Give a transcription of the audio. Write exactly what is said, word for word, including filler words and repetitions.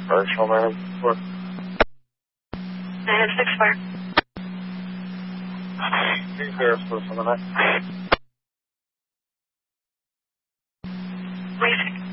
Virtual man. What? nine six four. Who's there for the night? Wait a second.